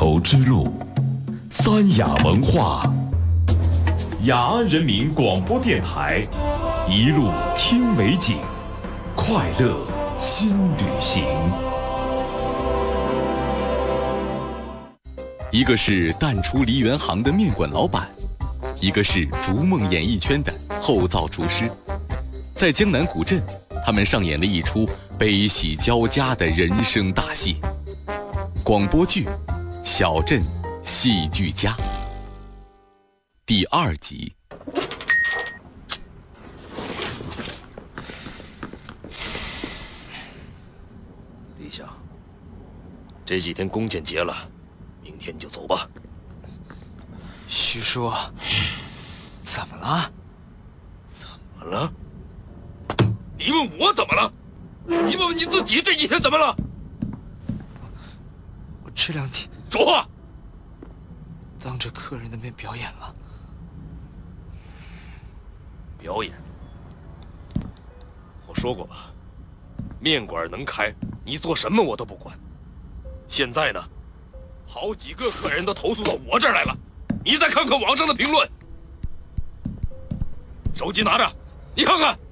绸之路，三雅文化，雅安人民广播电台，一路听美景，快乐新旅行。一个是淡出梨园行的面馆老板，一个是逐梦演艺圈的后灶厨师，在江南古镇，他们上演了一出悲喜交加的人生大戏。广播剧《小镇戏剧家》第2集。 李想，这几天弓箭结了，明天就走吧。 徐叔，怎么了？ 怎么了？你问我怎么了？你问问你自己这几天怎么了？ 我这2天说话。 当着客人的面表演了。 表演？我说过吧，面馆能开，你做什么我都不管。现在呢，好几个客人都投诉到我这儿来了，你再看看网上的评论。手机拿着，你看看。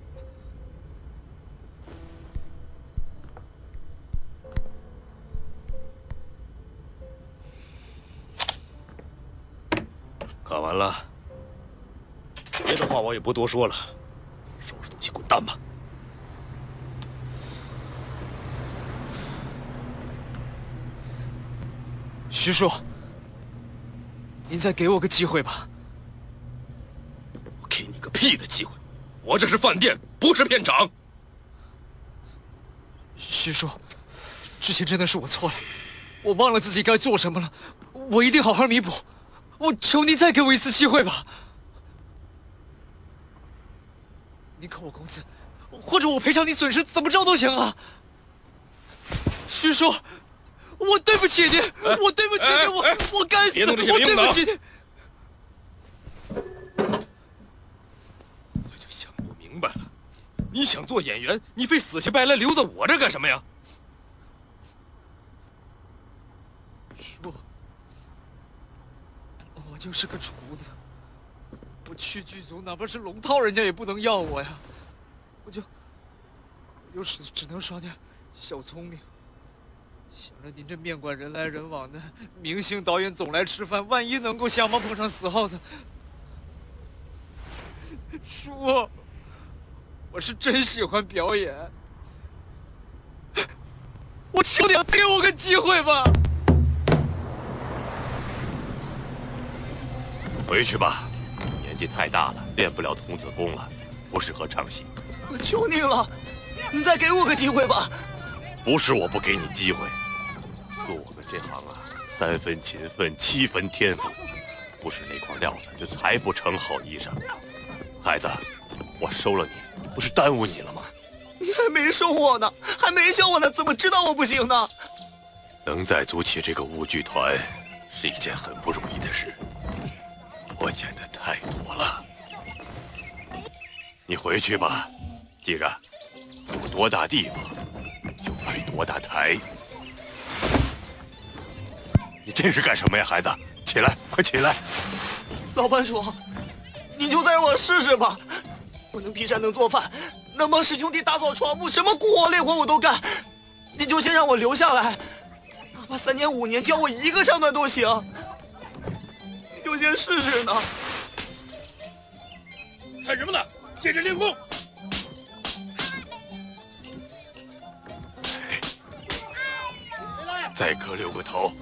看完了，别的话我也不多说了，收拾东西滚蛋吧。 徐叔，您再给我个机会吧。 我给你个屁的机会！我这是饭店，不是片场。 徐叔，之前真的是我错了，我忘了自己该做什么了，我一定好好弥补。我求您再给我一次机会吧。您扣我工资，或者我赔偿你损失，怎么着都行啊。徐叔，我对不起您，我对不起您，我该死，我对不起您。 我就想不明白了，你想做演员，你非死乞白赖留在我这干什么呀？ 叔，我就是个厨子，我去剧组，哪怕是龙套，人家也不能要我呀。我就只能耍点小聪明，想着您这面馆人来人往的，明星导演总来吃饭，万一能够瞎忙碰上死耗子。叔，我是真喜欢表演，我求你给我个机会吧。 回去吧，年纪太大了，练不了童子功了，不适合唱戏。 我求您了，您再给我个机会吧。 不是我不给你机会，做我们这行啊，3分勤奋，7分天赋，不是那块料子就裁不成好衣裳。孩子，我收了你，不是耽误你了吗？ 你还没收我呢，还没教我呢，怎么知道我不行呢？ 能再组起这个舞剧团，是一件很不容易的事。我见的太多了，你回去吧，记着，有多大地方就摆多大台。你这是干什么呀，孩子？起来，快起来！ 老班主，你就再让我试试吧。我能劈山，能做饭，能帮师兄弟打扫床铺，什么苦活累活我都干。你就先让我留下来，哪怕3年5年，教我一个唱段都行。就先试试呢。 看什么呢？接着练功。再各留个头。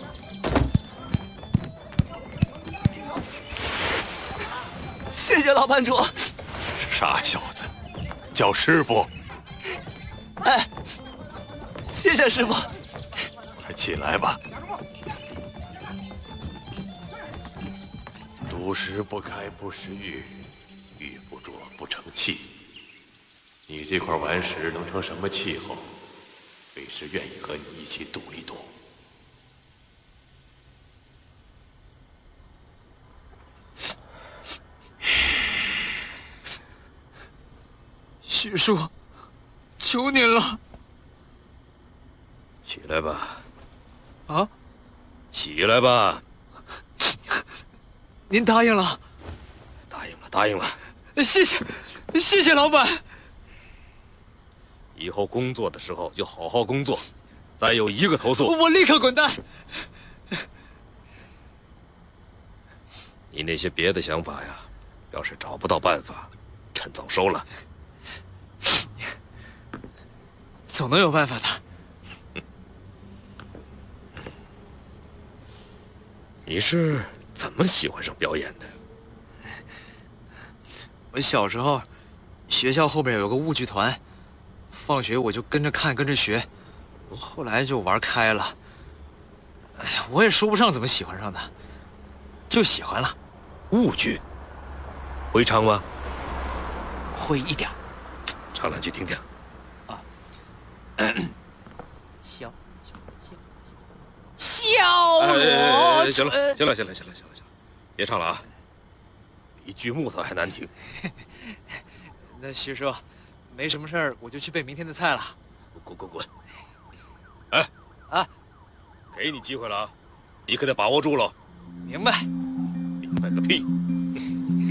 谢谢老班主。 傻小子，叫师傅。 哎，谢谢师傅。 快起来吧。独食不开不食欲，玉不琢不成器。你这块顽石能成什么气候？为师愿意和你一起赌一赌。 徐叔，求您了。 起来吧。 啊？ 起来吧。 您答应了？ 答应了。 谢谢老板。 以后工作的时候就好好工作，再有一个投诉， 我立刻滚蛋。 你那些别的想法呀，要是找不到办法，趁早收了。 总能有办法的。 你是怎么喜欢上表演的？ 我小时候，学校后边有个舞剧团，放学我就跟着看，跟着学，后来就玩开了。哎呀，我也说不上怎么喜欢上的，就喜欢了。 舞剧，会唱吗？ 会一点。 唱两句听听。 啊。小罗， 行了，别唱了啊，比锯木头还难听。 那徐叔，没什么事儿，我就去备明天的菜了。 滚！哎，啊，给你机会了啊，你可得把握住了。 明白。 明白个屁！